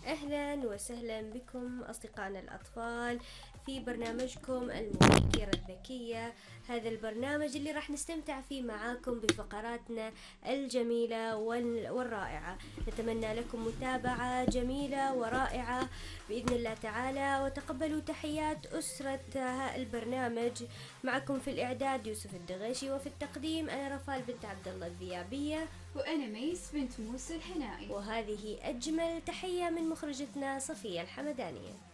أهلا وسهلا بكم أصدقائنا الأطفال في برنامجكم المذكرة الذكية. هذا البرنامج اللي راح نستمتع فيه معاكم بفقراتنا الجميلة والرائعة. نتمنى لكم متابعة جميلة ورائعة بإذن الله تعالى، وتقبلوا تحيات أسرة البرنامج. معكم في الإعداد يوسف الدغيشي، وفي التقديم أنا رفال بنت عبد الله الذيابية، وأنا ميس بنت موسى الحنائي. وهذه أجمل تحية من مخرجتنا صفية الحمدانية.